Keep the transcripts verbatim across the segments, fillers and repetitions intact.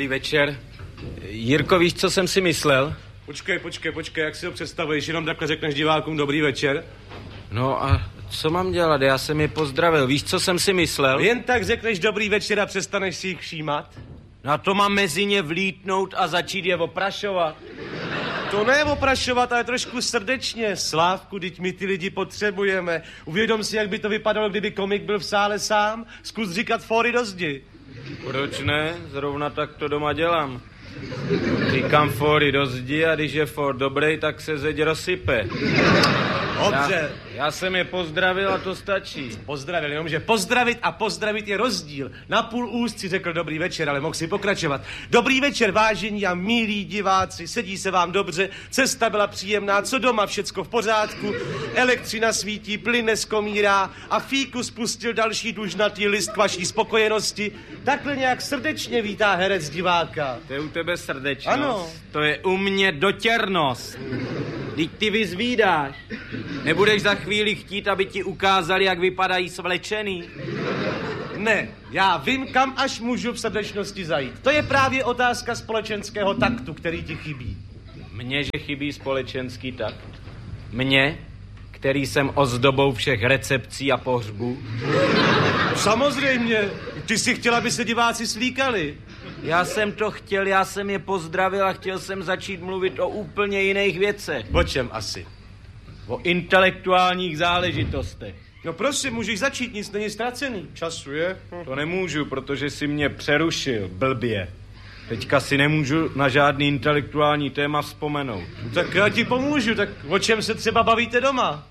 Dobrý večer. Jirko, víš, co jsem si myslel? Počkej, počkej, počkej, jak si ho představuješ? Jenom takhle řekneš divákům dobrý večer? No a co mám dělat? Já jsem je pozdravil. Víš, co jsem si myslel? Jen tak řekneš dobrý večer a přestaneš si jich všímat? No a to mám mezi ně vlítnout a začít je oprašovat. To ne oprašovat, ale trošku srdečně. Slávku, teď my ty lidi potřebujeme. Uvědom si, jak by to vypadalo, kdyby komik byl v sále sám. Zkus říkat fóry do zdi. Proč ne? Zrovna tak to doma dělám. Říkám fóry do zdi a když je fór dobrý, tak se zeď rozsype. Dobře. Já, já jsem je pozdravil a to stačí. Pozdravil, jenomže pozdravit a pozdravit je rozdíl. Na půl úst si řekl dobrý večer, ale mohl si pokračovat. Dobrý večer, vážení a milí diváci, sedí se vám dobře, cesta byla příjemná, co doma, všecko v pořádku, elektřina svítí, plyn neskomírá a Fíku spustil další dužnatý list k vaší spokojenosti. Takhle nějak srdečně vítá herec diváka. To je u tebe srdečnost. Ano. To je u mě dotěrnost. Vždyť ty vyzvídáš. Nebudeš za chvíli chtít, aby ti ukázali, jak vypadají svlečený? Ne, já vím, kam až můžu v srdečnosti zajít. To je právě otázka společenského taktu, který ti chybí. Mně, že chybí společenský takt. Mně, který jsem ozdobou všech recepcí a pohřbů. Samozřejmě, ty jsi chtěla, aby se diváci slíkali. Já jsem to chtěl, já jsem je pozdravil a chtěl jsem začít mluvit o úplně jiných věcech. O čem asi? O intelektuálních záležitostech. No prosím, můžeš začít, nic není ztracený. Času je. Hm. To nemůžu, protože si mě přerušil, blbě. Teďka si nemůžu na žádný intelektuální téma vzpomenout. Tak já ti pomůžu, tak o čem se třeba bavíte doma?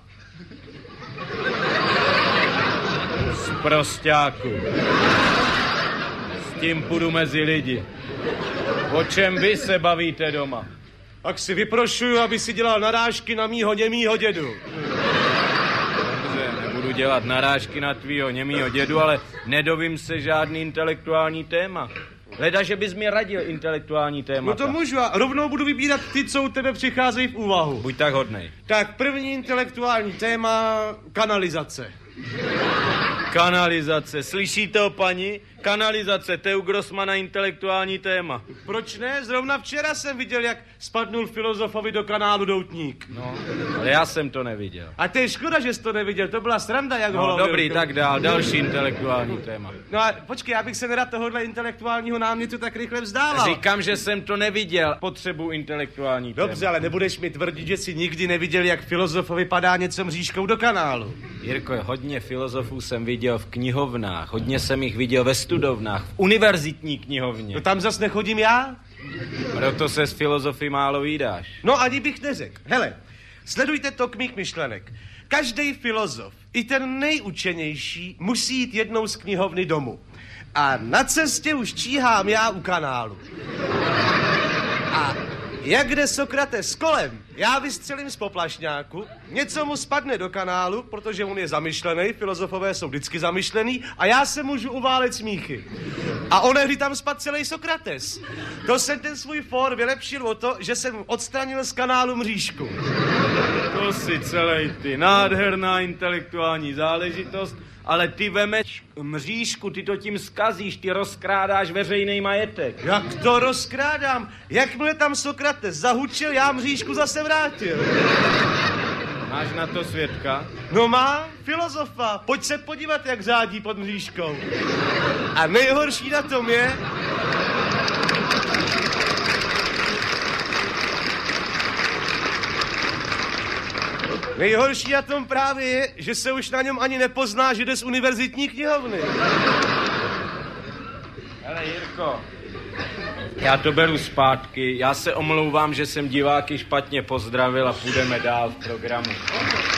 Z prosťáku. S tím půjdu mezi lidi. O čem vy se bavíte doma? Tak si vyprošuju, aby si dělal narážky na mýho němýho dědu. Dobře, nebudu dělat narážky na tvýho němýho dědu, ale nedovím se žádný intelektuální téma. Leda, že bys mi radil intelektuální témata. No to můžu a rovnou budu vybírat ty, co u tebe přicházejí v úvahu. Buď tak hodnej. Tak první intelektuální téma, kanalizace. Kanalizace, slyšíte o paní? Kanalizace, to je u Grossmana intelektuální téma. Proč ne? Zrovna včera jsem viděl, jak spadnul filozofovi do kanálu doutník. No, ale já jsem to neviděl. A to je škoda, že jsi to neviděl, to byla sranda, jak No ho lovil. dobrý, tak dál, další intelektuální téma. No a počkej, já bych se nerad tohohle intelektuálního námětu tak rychle vzdával. Říkám, že jsem to neviděl, potřebuji intelektuální téma. Dobře, ale nebudeš mi tvrdit, že jsi nikdy neviděl, jak filozofovi padá něco mřížkou do kanálu. Jirko, hodně filozofů jsem viděl v knihovnách, hodně jsem jich viděl ve studovnách, v univerzitní knihovně. No tam zas nechodím já? Proto se s filozofy málo vídáš. No ani bych neřekl. Hele, sledujte tok mých myšlenek. Každý filozof, i ten nejučenější, musí jít jednou z knihovny domů. A na cestě už číhám já u kanálu. A jak jde Sokrates kolem, já vystřelím z poplašňáku, něco mu spadne do kanálu, protože on je zamyšlený, filozofové jsou vždycky zamyšlený, a já se můžu uválet smíchy. A onehdy tam spadl celý Sokrates. To jsem ten svůj for vylepšil o to, že jsem odstranil z kanálu mřížku. To si celej ty, nádherná intelektuální záležitost, ale ty vemeš mřížku, ty to tím zkazíš, ty rozkrádáš veřejný majetek. Jak to rozkrádám? Jakmile tam Sokrates zahučil, já mřížku zase vrátil. Máš na to svědka? No má, filozofa, pojď se podívat, jak řádí pod mřížkou. A nejhorší na tom je... Nejhorší na tom právě je, že se už na něm ani nepozná, že jde z univerzitní knihovny. Hele, Jirko, já to beru zpátky, já se omlouvám, že jsem diváky špatně pozdravil a půjdeme dál v programu.